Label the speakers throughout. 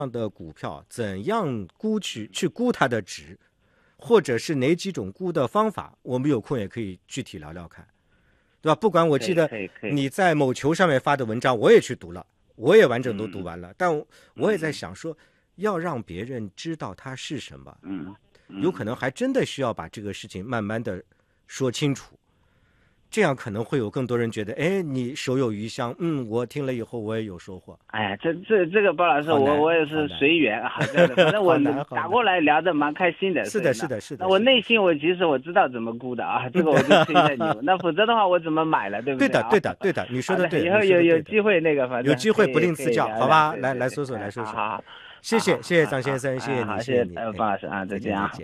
Speaker 1: 的股票怎样去估它的值，或者是哪几种估的方法，我们有空也可以具体聊聊看，对吧？不管我记得你在某球上面发的文章，我也去读了，我也完整都读完了，但我也在想说，要让别人知道它是什么，有可能还真的需要把这个事情慢慢的说清楚。这样可能会有更多人觉得，哎，你手有余香，我听了以后我也有收获。
Speaker 2: 哎，这个包老师，我也是随缘啊，反正我打过来聊得蛮开心的。
Speaker 1: 是的。
Speaker 2: 那我内心其实我知道怎么估的啊，这个我就信任你。那否则的话我怎么买了，对不对？
Speaker 1: 对的，你说的对。
Speaker 2: 以后有机会那个，反正
Speaker 1: 有机会不吝赐教，好吧？来说说。
Speaker 2: 好，
Speaker 1: 谢谢张先生，谢谢你，
Speaker 2: 谢谢你，包老师啊，再见啊。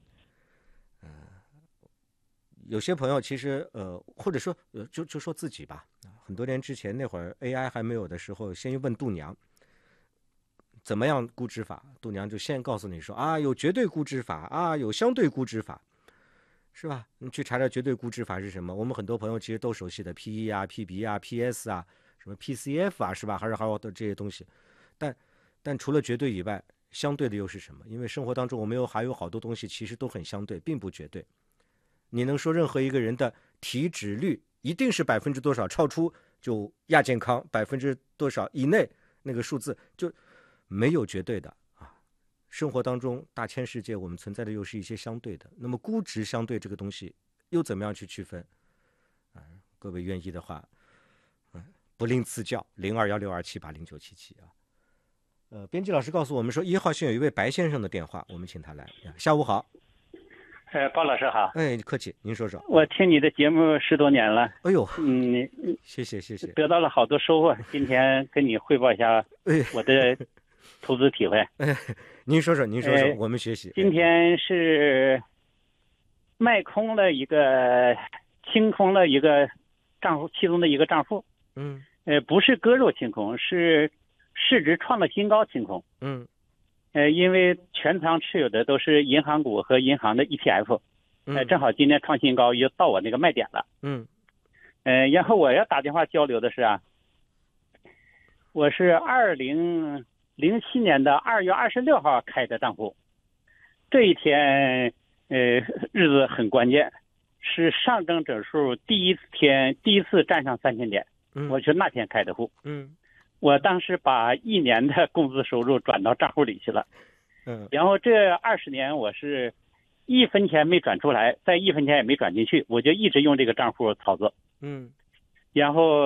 Speaker 1: 有些朋友其实或者说就说自己吧，很多年之前那会儿 AI 还没有的时候，先问度娘怎么样估值法，度娘就先告诉你说啊，有绝对估值法啊，有相对估值法，是吧？你去查查绝对估值法是什么？我们很多朋友其实都熟悉的 PE 啊、PB 啊、PS 啊、什么 PCF 啊，是吧？还有的这些东西，但除了绝对以外，相对的又是什么？因为生活当中我们还有好多东西其实都很相对，并不绝对。你能说任何一个人的体脂率一定是多少超出就亚健康多少以内，那个数字就没有绝对的啊。生活当中大千世界，我们存在的又是一些相对的。那么估值相对这个东西又怎么样去区分？各位愿意的话，不吝赐教，0216278097啊。编辑老师告诉我们说，1号线有一位白先生的电话，我们请他来。下午好。
Speaker 3: 包老师好。
Speaker 1: 客气，您说说。
Speaker 3: 我听你的节目10多年了。
Speaker 1: 哎呦，谢谢，
Speaker 3: 得到了好多收获。今天跟你汇报一下我的投资体会。
Speaker 1: 您说说，我们学习。
Speaker 3: 今天是卖空了清空了一个账户，其中的一个账户。不是割肉清空，是市值创了新高清空。因为全仓持有的都是银行股和银行的 ETF，正好今天创新高，又到我那个卖点了。然后我要打电话交流的是我是2007年的2月26号开的账户，这一天日子很关键，是上证指数第一次站上3000点，我是那天开的户。我当时把1年的工资收入转到账户里去了，然后这20年我是1分钱没转出来，再1分钱也没转进去，我就一直用这个账户操作。然后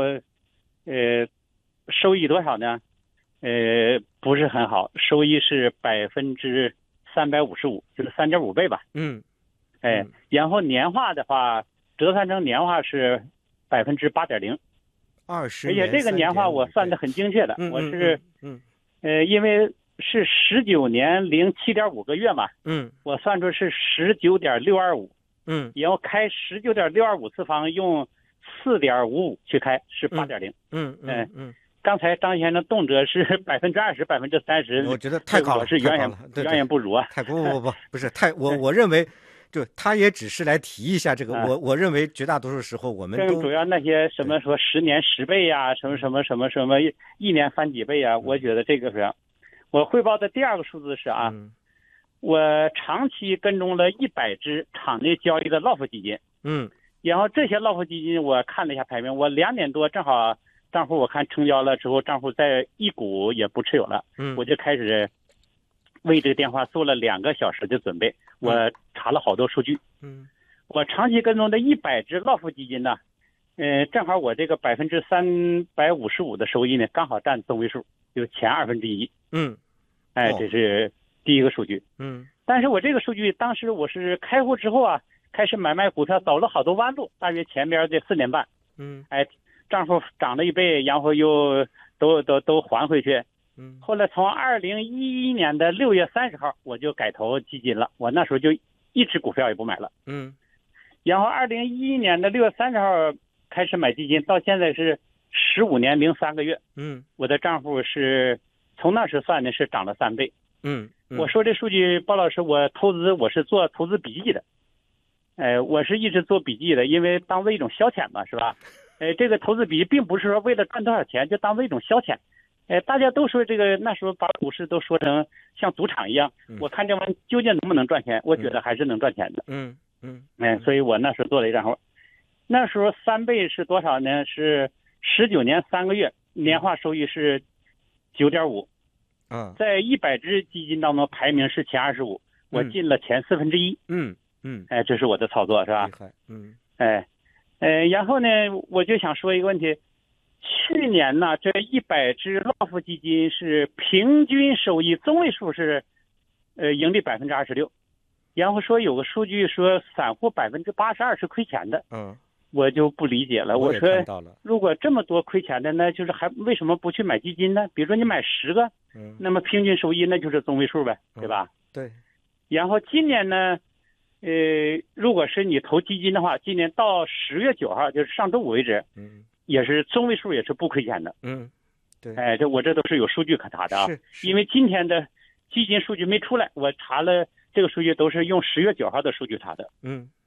Speaker 3: 收益多少呢？不是很好，收益是355%，就是3.5倍吧。然后年化的话，折算成年化是8.0%。而且这个年化我算的很精确的，我是因为是19年零7.5个月嘛，我算出是19.625，然后开19.625次方，用4.55去开是8.0。刚才张先生动辄是20%、30%，
Speaker 1: 我觉得太高了，
Speaker 3: 是远远不如啊。
Speaker 1: 不是太我认为。就他也只是来提一下这个，我认为绝大多数时候我们都
Speaker 3: 主要那些什么说10年10倍呀，什么1年翻几倍呀，我觉得这个是。我汇报的第2个数字是我长期跟踪了100只场内交易的 LOF 基金，然后这些 LOF 基金我看了一下排名，我2年多正好账户我看成交了之后，账户在一股也不持有了，我就开始为这个电话做了2个小时的准备，我查了好多数据。我长期跟踪的100只 LOF 基金呢，正好我这个355%的收益呢，刚好占中位数，就前1/2。这是第一个数据。但是我这个数据当时我是开户之后开始买卖股票，走了好多弯路，大约前边这4年半。账户涨了1倍，然后又都还回去。后来从2011年的6月30号我就改投基金了，我那时候就一只股票也不买了。然后2011年的6月30号开始买基金，到现在是15年零3个月。我的账户是从那时算的是涨了3倍。我说这数据，包老师，我是做投资笔记的。我是一直做笔记的，因为当做一种消遣嘛，是吧？这个投资笔记并不是说为了赚多少钱，就当做一种消遣。 大家都说这个那时候把股市都说成像赌场一样，我看这玩意究竟能不能赚钱？我觉得还是能赚钱的。所以我那时候做了一账户，那时候3倍是多少呢？是19年3个月，年化收益是9.5。在100只基金当中排名是前25，我进了前1/4。这是我的操作，是吧？然后呢，我就想说一个问题。去年呢，这100只老夫基金是平均收益中位数是，盈利26%，然后说有个数据说散户82%是亏钱的，我就不理解了。我说，如果这么多亏钱的，那就是还为什么不去买基金呢？比如说你买10个，那么平均收益那就是中位数呗，对吧？
Speaker 1: 对。
Speaker 3: 然后今年呢，如果是你投基金的话，今年到10月9号，就是上周五为止，也是中位数，也是不亏钱的。对。我这都是有数据可查的啊。因为今天的基金数据没出来，我查了这个数据都是用10月9号的数据查的。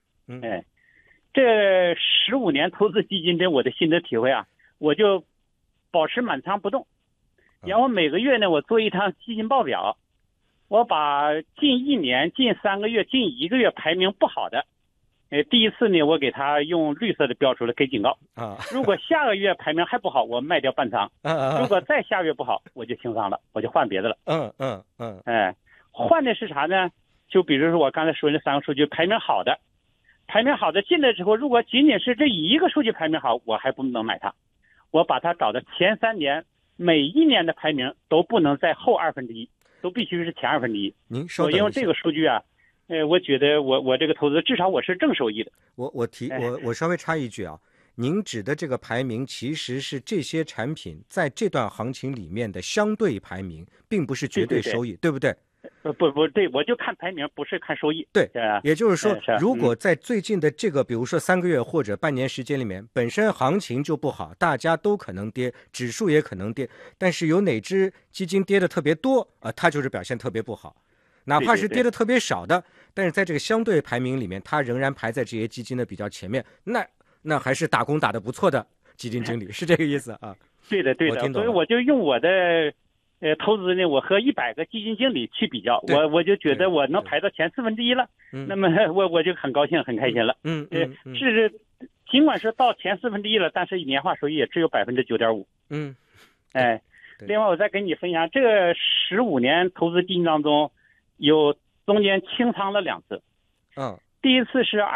Speaker 3: 这15年投资基金的我的心得体会啊，我就保持满仓不动，然后每个月呢，我做一趟基金报表，我把近1年、近3个月、近1个月排名不好的。第一次呢，我给他用绿色的标出来给警告如果下个月排名还不好，我卖掉半仓如果再下个月不好，我就清仓了，我就换别的了。换的是啥呢？就比如说我刚才说的3个数据，排名好的进来之后，如果仅仅是这一个数据排名好，我还不能买它，我把它找的前3年每一年的排名都不能在后1/2，都必须是前1/2。
Speaker 1: 您稍等一下，
Speaker 3: 我用这个数据啊，我觉得我这个投资至少我是正收益的。
Speaker 1: 我稍微插一句啊，您指的这个排名其实是这些产品在这段行情里面的相对排名，并不是绝对收益，对不对？
Speaker 3: 不对，我就看排名，不是看收益。
Speaker 1: 对，也就是说，如果在最近的这个，比如说3个月或者半年时间里面，本身行情就不好，大家都可能跌，指数也可能跌，但是有哪只基金跌的特别多它就是表现特别不好。哪怕是跌的特别少的，但是在这个相对排名里面，它仍然排在这些基金的比较前面，那还是打工打得不错的基金经理，是这个意思啊？
Speaker 3: 对的，所以我就用我的投资呢，我和100个基金经理去比较，我就觉得我能排到前1/4了，那么我就很高兴很开心了。是尽管是到前1/4了，但是年化收益也只有9.5%。另外我再跟你分享，这个15年投资基金当中，有中间清仓了2次。第一次是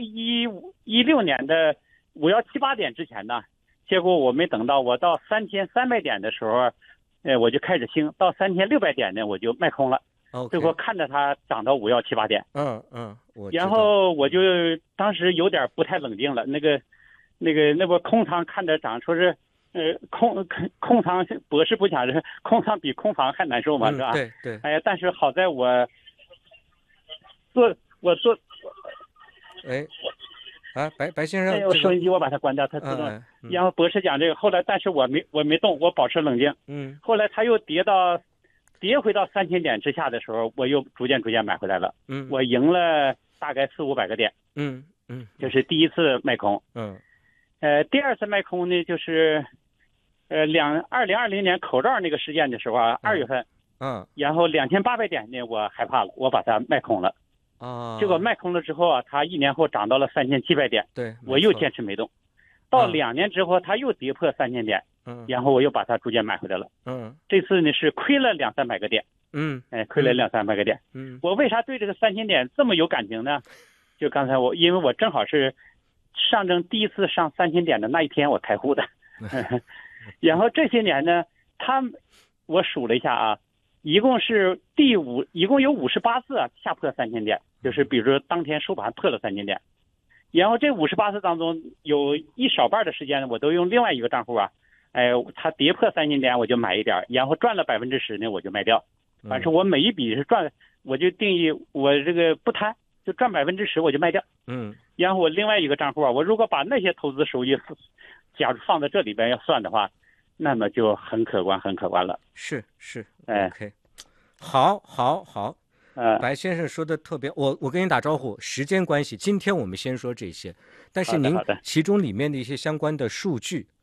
Speaker 3: 2016年的5178点之前呢，结果我没等到，我到3300点的时候，我就开始清，到3600点呢，我就卖空了。结果看着它涨到5178点。然后我就当时有点不太冷静了，那不空仓看着涨，说是空仓博士不讲是空仓比空房还难受嘛，是吧？
Speaker 1: 对。
Speaker 3: 但是好在我做。
Speaker 1: 白先生，
Speaker 3: 收音机我把它关掉，它自动。然后博士讲这个，后来但是我没动，我保持冷静。后来它又跌回到3000点之下的时候，我又逐渐买回来了。我赢了大概400-500个点。这是第一次卖空。第二次卖空呢，就是2020年口罩那个事件的时候啊，2月份。然后2800点呢，我害怕了，我把它卖空了。结果卖空了之后啊，它1年后涨到了3700点，
Speaker 1: 对，
Speaker 3: 我又坚持没动。到2年之后，它又跌破3000点，然后我又把它逐渐买回来了。这次呢是亏了200-300个点。亏了200-300个点。我为啥对这个3000点这么有感情呢？就刚才因为我正好是上证第一次上3000点的那一天我开户的。然后这些年呢，我数了一下啊，一共有58次下破3000点，就是比如说当天收盘破了3000点。然后这58次当中有一少半的时间呢，我都用另外一个账户啊，它跌破3000点我就买一点，然后赚了10%呢我就卖掉。反正我每一笔是赚，我就定义我这个不贪，就赚10%我就卖掉。然后我另外一个账户啊，我如果把那些投资收益假如放在这里边要算的话，那么就很可观了。
Speaker 1: 是，OK， 好。白先生说的特别，我跟您打招呼，时间关系，今天我们先说这些，但是您其中里面的一些相关的数据，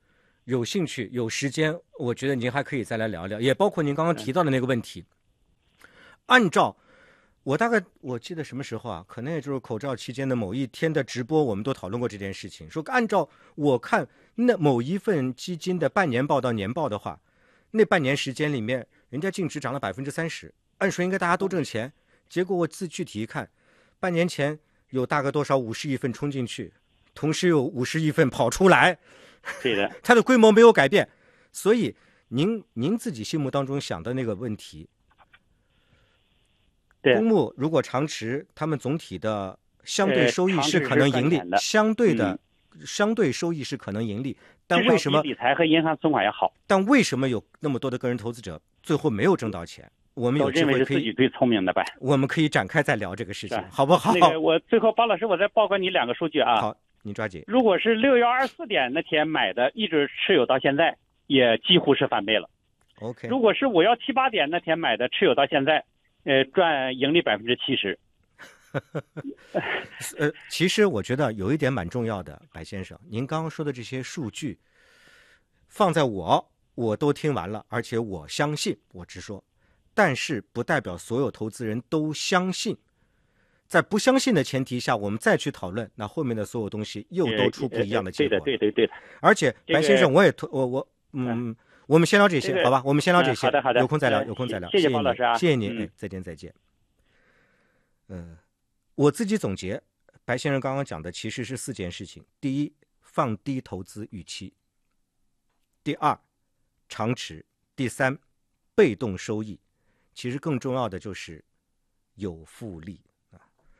Speaker 1: 有兴趣有时间，我觉得您还可以再来聊聊，也包括您刚刚提到的那个问题。按照我记得什么时候啊，可能也就是口罩期间的某一天的直播，我们都讨论过这件事情，说按照我看那某一份基金的半年报到年报的话，那半年时间里面人家净值涨了30%，按说应该大家都挣钱，结果我具体一看，半年前有大概多少50亿份冲进去，同时有50亿份跑出来，
Speaker 3: 对的，
Speaker 1: 它的规模没有改变。所以您自己心目当中想的那个问题，公募如果长持，他们总体的相对收益是可能盈利，相对收益是可能盈利，但为什么
Speaker 3: 理财和银行存款要好？
Speaker 1: 但为什么有那么多的个人投资者最后没有挣到钱？我们有机会可以，
Speaker 3: 自己最聪明的呗。
Speaker 1: 我们可以展开再聊这个事情，好不好？
Speaker 3: 我最后包老师，我再报告你2个数据啊。
Speaker 1: 好，您抓紧。
Speaker 3: 如果是6月24点那天买的，一直持有到现在，也几乎是翻倍了。
Speaker 1: OK。
Speaker 3: 如果是5月78点那天买的，持有到现在，赚盈利70%。
Speaker 1: 其实我觉得有一点蛮重要的，白先生，您刚刚说的这些数据，放在我都听完了，而且我相信，我直说，但是不代表所有投资人都相信。在不相信的前提下，我们再去讨论，那后面的所有东西又都出不一样的结果。
Speaker 3: 对。
Speaker 1: 而且白先生，我也我们先聊这些，好吧？我们先聊这些，
Speaker 3: 好的，
Speaker 1: 有空再聊。
Speaker 3: 谢谢包老师啊，
Speaker 1: 谢谢您，再见。我自己总结，白先生刚刚讲的其实是4件事情：第一，放低投资预期；第二，长持；第三，被动收益。其实更重要的就是有复利啊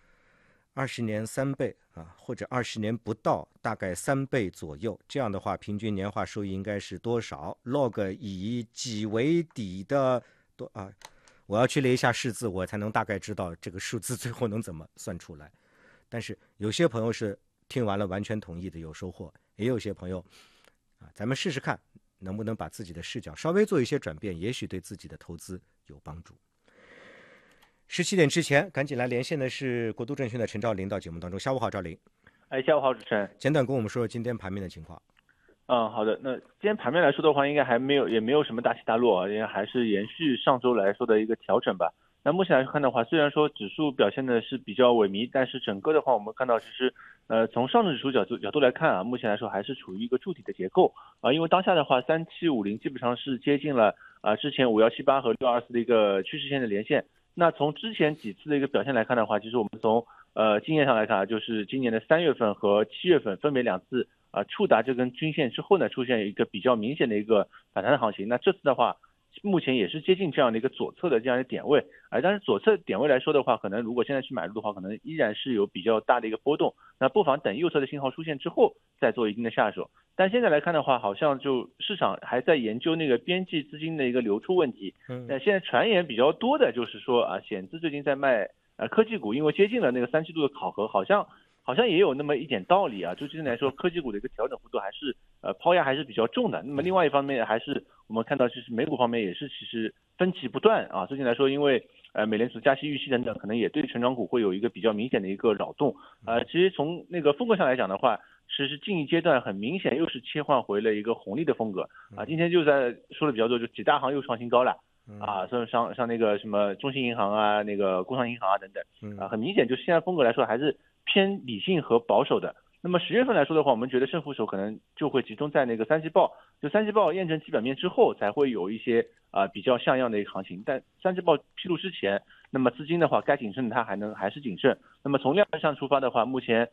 Speaker 1: ，20年3倍啊，或者20年不到，大概3倍左右。这样的话，平均年化收益应该是多少 ？log 以几为底的我要去列一下式字，我才能大概知道这个数字最后能怎么算出来。但是有些朋友是听完了完全同意的，有收获；也有些朋友咱们试试看能不能把自己的视角稍微做一些转变，也许对自己的投资有帮助。17点之前赶紧来连线的是国都证券的陈兆林到节目当中。下午好，兆林。
Speaker 4: 下午好，主持人。
Speaker 1: 简短跟我们说说今天盘面的情况。
Speaker 4: 好的。那今天盘面来说的话，应该也没有什么大起大落，应该还是延续上周来说的一个调整吧。那目前来看的话，虽然说指数表现的是比较萎靡，但是整个的话，我们看到其实从上证指数角度来看啊，目前来说还是处于一个筑底的结构因为当下的话，3750基本上是接近了之前5178和624的一个趋势线的连线。那从之前几次的一个表现来看的话，其实我们从经验上来看就是今年的3月份和7月份分别2次触达这根均线之后呢，出现一个比较明显的一个反弹的行情。那这次的话，目前也是接近这样的一个左侧的这样的点位但是左侧点位来说的话，可能如果现在去买入的话，可能依然是有比较大的一个波动。那不妨等右侧的信号出现之后再做一定的下手。但现在来看的话，好像就市场还在研究那个边际资金的一个流出问题。那现在传言比较多的就是说险资最近在卖科技股，因为接近了那个3季度的考核，好像也有那么一点道理就最近来说，科技股的一个调整幅度还是抛压还是比较重的。那么另外一方面，还是我们看到就是美股方面也是其实分歧不断最近来说，因为美联储加息预期等等，可能也对成长股会有一个比较明显的一个扰动其实从那个风格上来讲的话，其实近一阶段很明显又是切换回了一个红利的风格今天就在说的比较多，就几大行又创新高了像那个什么中信银行那个工商银行等等很明显就现在风格来说还是偏理性和保守的。那么10月份来说的话，我们觉得胜负手可能就会集中在那个3季报，就3季报验证基本面之后，才会有一些比较像样的一个行情。但3季报披露之前，那么资金的话该谨慎的它还是谨慎。那么从量上出发的话，目前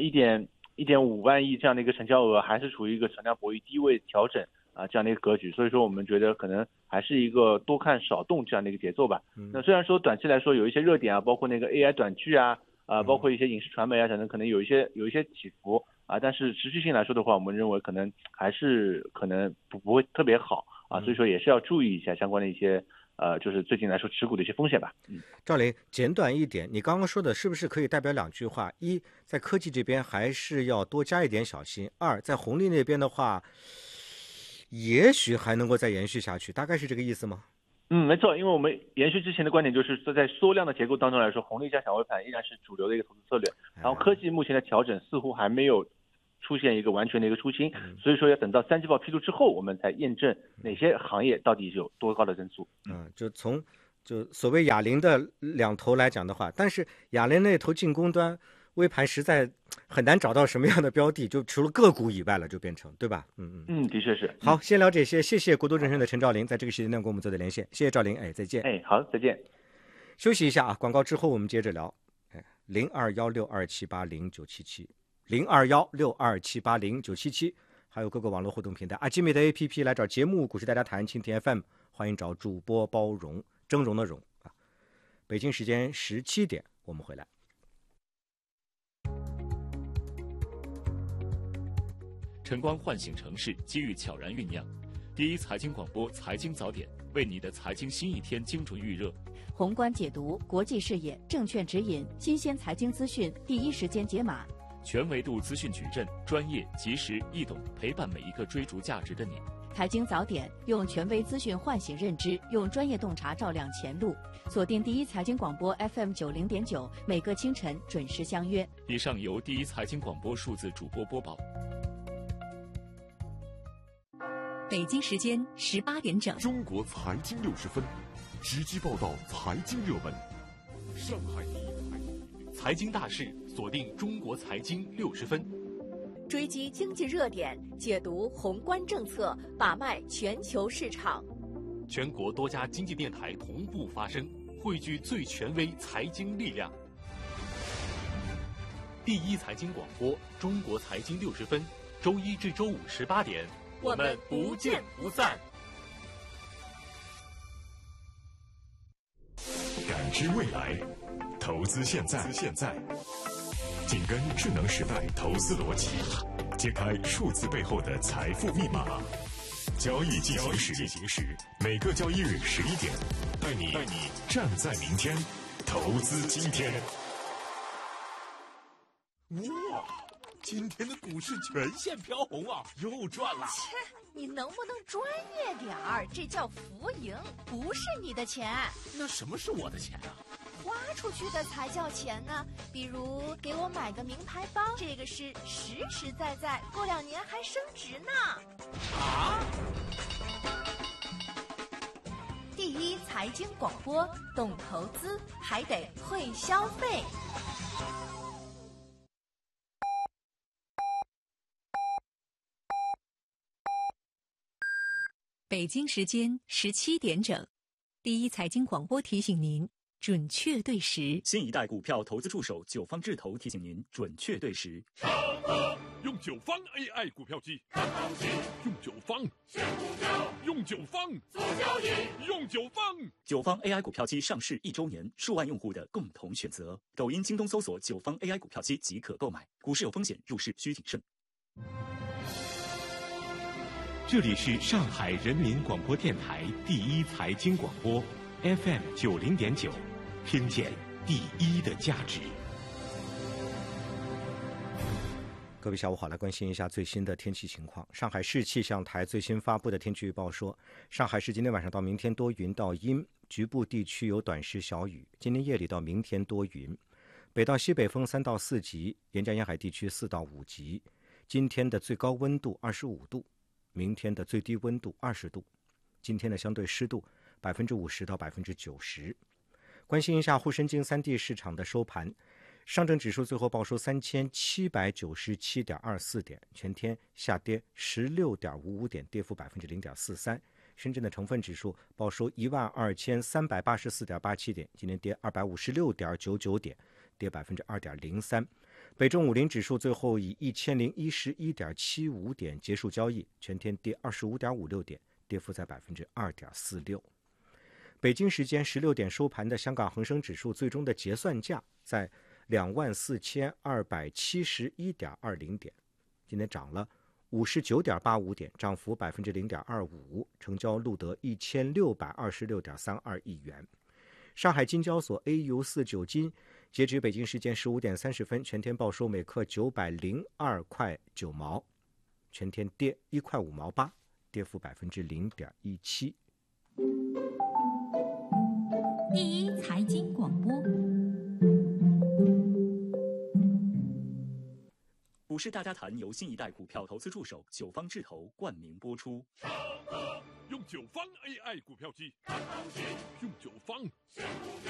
Speaker 4: 1.5万亿这样的一个成交额，还是处于一个成量博弈低位调整这样的一个格局。所以说我们觉得可能还是一个多看少动这样的一个节奏吧。那虽然说短期来说有一些热点包括那个 AI 短剧包括一些影视传媒等等，可能有一些起伏但是持续性来说的话，我们认为可能还是不会特别好所以说也是要注意一下相关的一些就是最近来说持股的一些风险吧。
Speaker 1: 赵林，简短一点，你刚刚说的是不是可以代表2句话？一，在科技这边还是要多加一点小心；二，在红利那边的话，也许还能够再延续下去，大概是这个意思吗？
Speaker 4: 没错，因为我们延续之前的观点，就是在缩量的结构当中来说，红利加小微盘依然是主流的一个投资策略。然后科技目前的调整似乎还没有出现一个完全的一个出清，所以说要等到3季报披露之后，我们才验证哪些行业到底有多高的增速。
Speaker 1: 就所谓哑铃的两头来讲的话，但是哑铃那头进攻端微盘实在很难找到什么样的标的，就除了个股以外了，就变成对吧？
Speaker 4: 的确是。
Speaker 1: 好，先聊这些，谢谢国都证券的陈兆林在这个时间段跟我们做的连线，谢谢兆林，再见。
Speaker 4: 好，再见。
Speaker 1: 休息一下啊，广告之后我们接着聊。0216278097702162780977，还有各个网络互动平台，阿基米的 APP 来找节目股市大家谈蜻蜓 FM， 欢迎找主播包容，峥嵘的嵘啊。北京时间17点，我们回来。
Speaker 5: 晨光唤醒城市，机遇悄然酝酿。第一财经广播财经早点，为你的财经新一天精准预热。
Speaker 6: 宏观解读，国际视野，证券指引，新鲜财经资讯，第一时间解码。
Speaker 5: 全维度资讯矩阵，专业、及时、易懂，陪伴每一个追逐价值的你。
Speaker 6: 财经早点，用权威资讯唤醒认知，用专业洞察照亮前路。锁定第一财经广播 FM90.9，每个清晨准时相约。
Speaker 5: 以上由第一财经广播数字主播播报。
Speaker 7: 北京时间18点整，
Speaker 8: 中国财经60分，直击报道财经热门。上海第一
Speaker 5: 财经大事，锁定中国财经60分，
Speaker 9: 追击经济热点，解读宏观政策，把脉全球市场。
Speaker 5: 全国多家经济电台同步发声，汇聚最权威财经力量。第一财经广播，中国财经60分，周一至周五18点。
Speaker 9: 我们不见不散。
Speaker 8: 感知未来，投资现在，紧跟智能时代投资逻辑，揭开数字背后的财富密码。交易进行时，每个交易日11点，带你站在明天，投资今天。
Speaker 10: 哇！今天的股市全线飘红啊，又赚了！
Speaker 11: 切，你能不能专业点儿？这叫浮盈，不是你的钱。
Speaker 10: 那什么是我的钱啊？
Speaker 11: 花出去的才叫钱呢。比如给我买个名牌包，这个是实实在在，过2年还升值呢。
Speaker 10: 啊！
Speaker 11: 第一财经广播，懂投资还得会消费。
Speaker 7: 北京时间17点整，第一财经广播提醒您准确对时。
Speaker 5: 新一代股票投资助手九方智投提醒您准确对时。
Speaker 10: 用九方 AI 股票机看行情，用九方选股票，用九方做交易，用九方。
Speaker 5: 九方 AI 股票机上市1周年，数万用户的共同选择。抖音、京东搜索九方 AI 股票机即可购买。股市有风险，入市需谨慎。
Speaker 12: 这里是上海人民广播电台第一财经广播 FM90.9，听见第一的价值。
Speaker 1: 各位下午好，来关心一下最新的天气情况。上海市气象台最新发布的天气预报说，上海市今天晚上到明天多云到阴，局部地区有短时小雨。今天夜里到明天多云，北到西北风3到4级，沿江沿海地区4到5级。今天的最高温度25度，明天的最低温度20度。今天的相对湿度50%到90%。关心一下沪深京3地市场的收盘。上证指数最后报收3797.24点，全天下跌16.55点，跌幅0.43%。深圳的成分指数报收12384.87点，今天跌256.99点，跌2.03%。北证50指数最后以1011.75点结束交易，全天跌25.56点，跌幅在2.46%。北京时间16点收盘的香港恒生指数最终的结算价在24271.20点，今天涨了59.85点，涨幅0.25%，成交录得1626.32亿元。上海金交所 AU49 金截止北京时间15点30分，全天报收每克902块9毛，全天跌1块5毛8，跌幅0.17%。
Speaker 7: 第一财经广播。
Speaker 5: 沪股市大家谈由新一代股票投资助手九方智投冠名播出。
Speaker 10: 用九方 AI 股票机，看行情，用九方。